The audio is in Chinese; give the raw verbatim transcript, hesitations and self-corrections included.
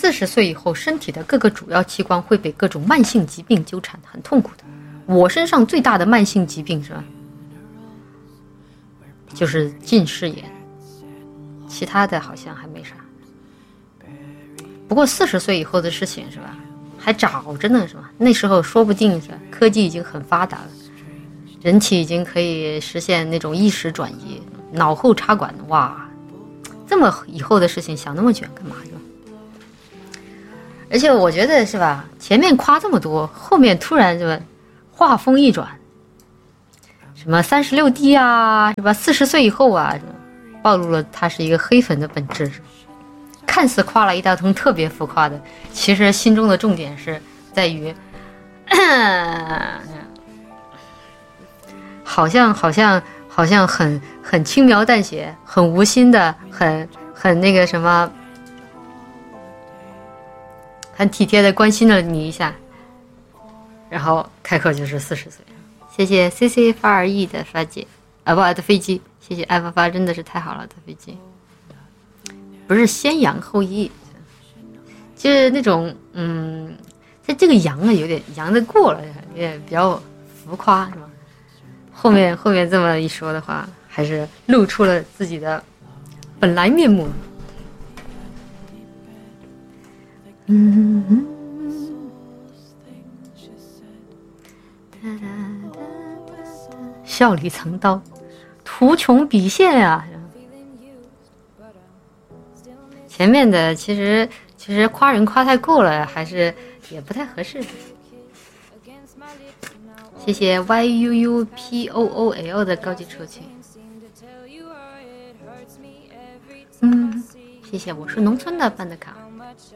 四十岁以后，身体的各个主要器官会被各种慢性疾病纠缠，很痛苦的。我身上最大的慢性疾病是吧？就是近视眼，其他的好像还没啥。不过四十岁以后的事情是吧，还早着呢是吧？那时候说不定是吧，科技已经很发达了，人体已经可以实现那种意识转移，脑后插管，哇，这么以后的事情想那么卷干嘛是吧？而且我觉得是吧，前面夸这么多，后面突然是吧，话锋一转，什么三十六 D 啊，是吧？四十岁以后啊，暴露了他是一个黑粉的本质。看似夸了一大通，特别浮夸的，其实心中的重点是在于，好像好像好像很很轻描淡写，很无心的，很很那个什么，很体贴的关心了你一下，然后开口就是四十岁。谢谢 C C 发而已的发姐啊，不的飞机，谢谢爱发发，真的是太好了的飞机。不是先扬后抑，就是那种嗯，它这个扬啊有点扬得过了，有点比较浮夸是吧？后面后面这么一说的话，还是露出了自己的本来面目。嗯，笑里藏刀，图穷匕现啊！前面的其实其实夸人夸太够了，还是也不太合适。谢谢 Y U U P O O L 的高级抽气。嗯，谢谢，我是农村的办的卡。